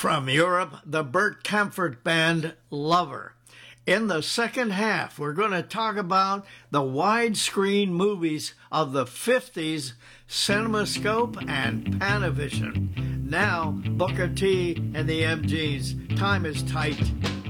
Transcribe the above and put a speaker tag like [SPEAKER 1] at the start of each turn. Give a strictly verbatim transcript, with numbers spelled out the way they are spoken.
[SPEAKER 1] From Europe, the Bert Kaempfert Band, Lover. In the second half, we're going to talk about the widescreen movies of the fifties, CinemaScope and Panavision. Now, Booker T and the M Gs. Time is tight.